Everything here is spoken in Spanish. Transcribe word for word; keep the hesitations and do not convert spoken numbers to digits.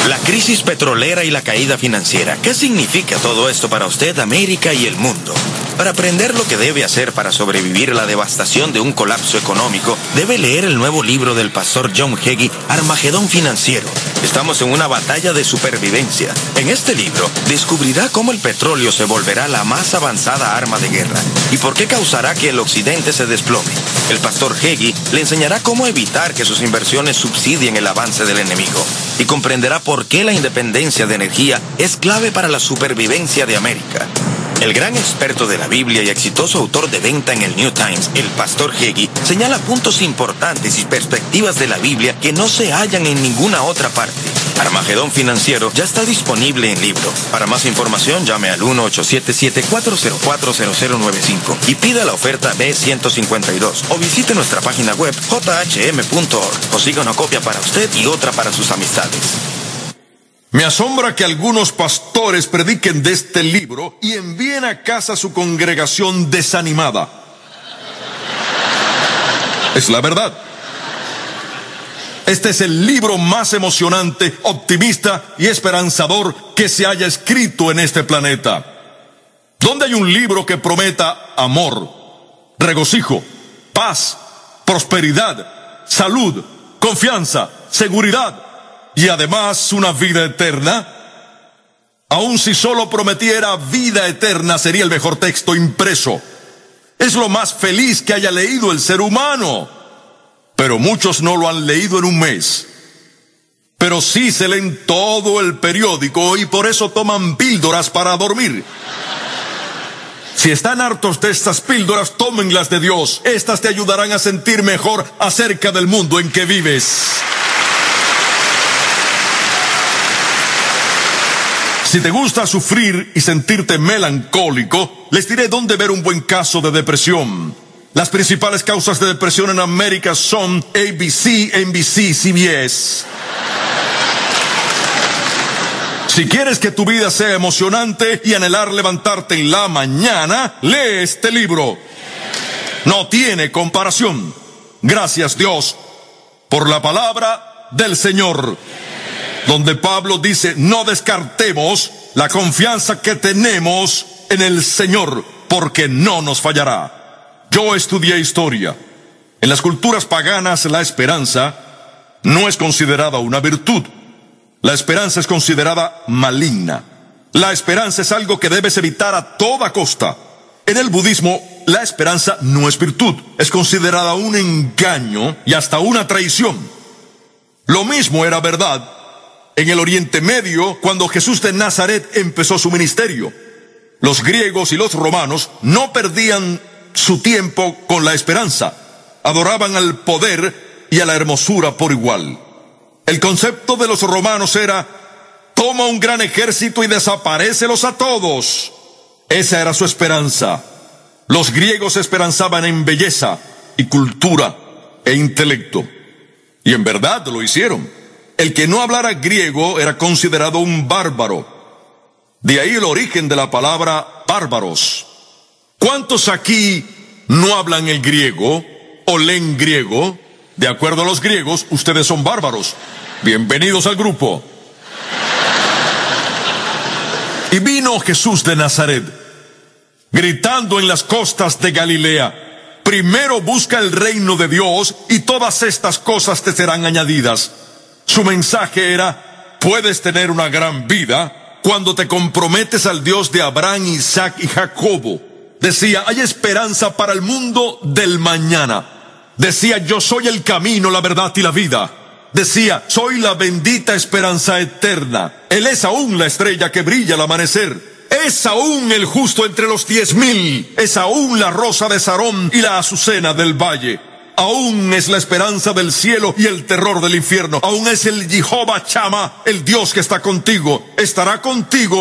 La crisis petrolera y la caída financiera. ¿Qué significa todo esto para usted, América y el mundo? Para aprender lo que debe hacer para sobrevivir a la devastación de un colapso económico, debe leer el nuevo libro del pastor John Hagee, Armagedón Financiero. Estamos en una batalla de supervivencia. En este libro, descubrirá cómo el petróleo se volverá la más avanzada arma de guerra y por qué causará que el occidente se desplome. El pastor Hagee le enseñará cómo evitar que sus inversiones subsidien el avance del enemigo y comprenderá por qué la independencia de energía es clave para la supervivencia de América. El gran experto de la Biblia y exitoso autor de venta en el New Times, el pastor Hagee, señala puntos importantes y perspectivas de la Biblia que no se hallan en ninguna otra parte. Armagedón Financiero ya está disponible en libro. Para más información, llame al uno ocho siete siete, cuatro cero cuatro, cero cero nueve cinco y pida la oferta B ciento cincuenta y dos o visite nuestra página web j h m punto org. Consiga una copia para usted y otra para sus amistades. Me asombra que algunos pastores prediquen de este libro y envíen a casa a su congregación desanimada. Es la verdad. Este es el libro más emocionante, optimista y esperanzador que se haya escrito en este planeta. ¿Dónde hay un libro que prometa amor, regocijo, paz, prosperidad, salud, confianza, seguridad y además una vida eterna? Aun si solo prometiera vida eterna, sería el mejor texto impreso. Es lo más feliz que haya leído el ser humano. Pero muchos no lo han leído en un mes. Pero sí se leen todo el periódico y por eso toman píldoras para dormir. Si están hartos de estas píldoras, tómenlas de Dios. Estas te ayudarán a sentir mejor acerca del mundo en que vives. Si te gusta sufrir y sentirte melancólico, les diré dónde ver un buen caso de depresión. Las principales causas de depresión en América son A B C, N B C, C B S. Si quieres que tu vida sea emocionante y anhelar levantarte en la mañana, lee este libro. No tiene comparación. Gracias, Dios, por la palabra del Señor, donde Pablo dice: no descartemos la confianza que tenemos en el Señor, porque no nos fallará. Yo estudié historia. En las culturas paganas, la esperanza no es considerada una virtud. La esperanza es considerada maligna. La esperanza es algo que debes evitar a toda costa. En el budismo, la esperanza no es virtud. Es considerada un engaño y hasta una traición. Lo mismo era verdad en el Oriente Medio cuando Jesús de Nazaret empezó su ministerio. Los griegos y los romanos no perdían su tiempo con la esperanza. Adoraban al poder y a la hermosura por igual. El concepto de los romanos era: toma un gran ejército y desaparécelos a todos. Esa era su esperanza. Los griegos esperanzaban en belleza y cultura e intelecto. Y en verdad lo hicieron. El que no hablara griego era considerado un bárbaro. De ahí el origen de la palabra bárbaros. ¿Cuántos aquí no hablan el griego o leen griego? De acuerdo a los griegos, ustedes son bárbaros. Bienvenidos al grupo. Y vino Jesús de Nazaret, gritando en las costas de Galilea: primero busca el reino de Dios y todas estas cosas te serán añadidas. Su mensaje era: puedes tener una gran vida cuando te comprometes al Dios de Abraham, Isaac y Jacobo. Decía: hay esperanza para el mundo del mañana. Decía: yo soy el camino, la verdad y la vida. Decía: soy la bendita esperanza eterna. Él es aún la estrella que brilla al amanecer. Es aún el justo entre los diez mil. Es aún la rosa de Sarón y la azucena del valle. Aún es la esperanza del cielo y el terror del infierno. Aún es el Jehová Chama, el Dios que está contigo. Estará contigo